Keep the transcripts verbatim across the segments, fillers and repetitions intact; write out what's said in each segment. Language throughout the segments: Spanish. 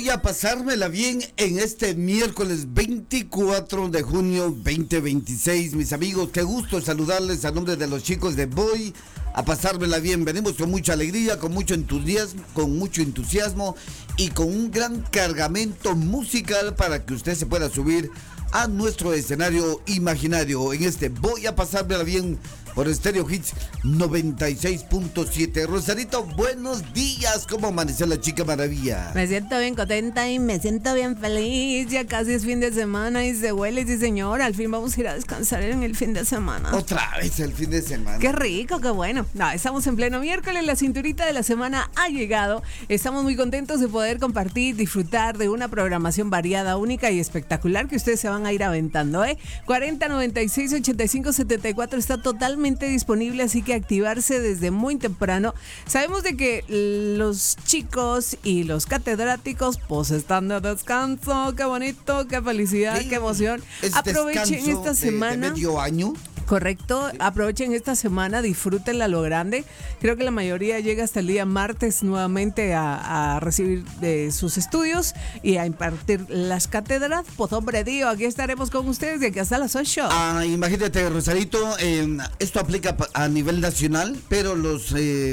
Voy a pasármela bien en este miércoles veinticuatro de junio veinte veintiséis. Mis amigos, qué gusto saludarles a nombre de los chicos de Voy a pasármela bien. Venimos con mucha alegría, con mucho entusiasmo, con mucho entusiasmo y con un gran cargamento musical para que usted se pueda subir a nuestro escenario imaginario en este Voy a pasármela bien por Stereo Hits noventa y seis punto siete. Rosarito, buenos días. ¿Cómo amaneció la chica maravilla? Me siento bien contenta y me siento bien feliz. Ya casi es fin de semana y se huele, sí señor. Al fin vamos a ir a descansar en el fin de semana. Otra vez el fin de semana. Qué rico, qué bueno. No, estamos en pleno miércoles, la cinturita de la semana ha llegado. Estamos muy contentos de poder compartir, disfrutar de una programación variada, única y espectacular que ustedes se van a ir aventando, ¿eh? cuarenta noventa y seis ochenta y cinco setenta y cuatro está totalmente disponible, así que activarse desde muy temprano. Sabemos de que los chicos y los catedráticos pues están de descanso. Qué bonito, qué felicidad, Sí, qué emoción. es Aprovechen esta de, semana. de medio año. Correcto, aprovechen esta semana, disfrútenla a lo grande. Creo que la mayoría llega hasta el día martes nuevamente a, a recibir de sus estudios y a impartir las cátedras. Pues hombre, tío, aquí estaremos con ustedes de aquí hasta las ocho. Ah, imagínate, Rosarito, eh, esto aplica a nivel nacional, pero los eh,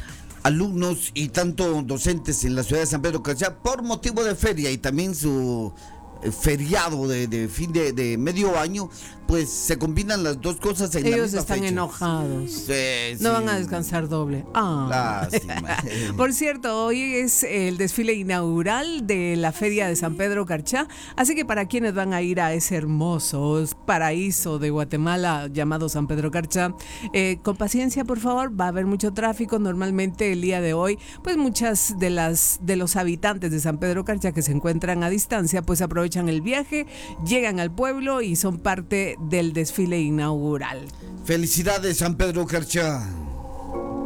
alumnos y tanto docentes en la ciudad de San Pedro Carchá, por motivo de feria y también su feriado de, de fin de, de medio año, pues se combinan las dos cosas en Ellos la misma están fecha. enojados. Sí, sí. No van a descansar doble. Ah. Lástima. Por cierto, hoy es el desfile inaugural de la Feria de San Pedro Carchá, así que para quienes van a ir a ese hermoso paraíso de Guatemala llamado San Pedro Carchá, eh, con paciencia por favor, va a haber mucho tráfico. Normalmente el día de hoy, pues muchas de las de los habitantes de San Pedro Carchá que se encuentran a distancia, pues aprovechan el viaje, llegan al pueblo y son parte del desfile inaugural. Felicidades, San Pedro Carchá.